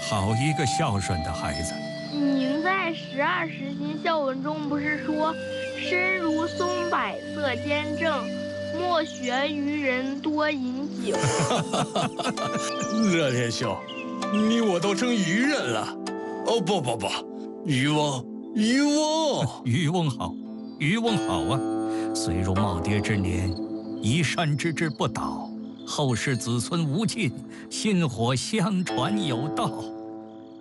好一个孝顺的孩子！ 您在12时心孝文中不是说“身如松柏色坚正，莫学于人多饮酒”？ 热天兄，你我都成渔人了。哦不，渔翁， 渔翁好，渔翁好啊！虽入耄耋之年，移山之志不倒，后世子孙无尽，薪火相传有道。